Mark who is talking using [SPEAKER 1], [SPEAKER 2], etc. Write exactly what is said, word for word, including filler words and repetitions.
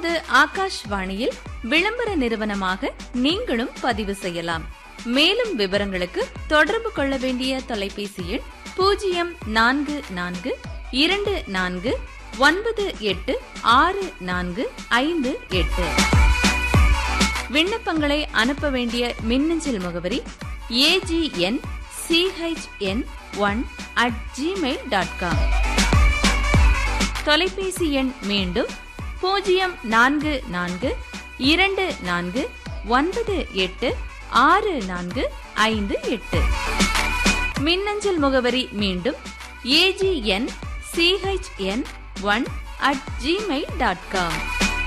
[SPEAKER 1] நமது ஆகாஷ்வாணியில் விளம்பர நிறுவனமாக நீங்களும் பதிவு செய்யலாம். மேலும் விவரங்களுக்கு தொடர்பு கொள்ள வேண்டிய தொலைபேசி எண் பூஜ்ஜியம் நான்கு நான்கு இரண்டு நான்கு ஒன்பது எட்டு ஆறு நான்கு ஐந்து எட்டு. விண்ணப்பங்களை அனுப்ப வேண்டிய மின்னஞ்சல் முகவரி AGN CHN one at Gmail dot com. தொலைபேசி எண் மீண்டும் பூஜ்ஜியம் நான்கு நான்கு இரண்டு நான்கு ஒன்பது எட்டு ஆறு நான்கு ஐந்து எட்டு. மின்னஞ்சல் முகவரி மீண்டும் AGN CHN one at Gmail dot com.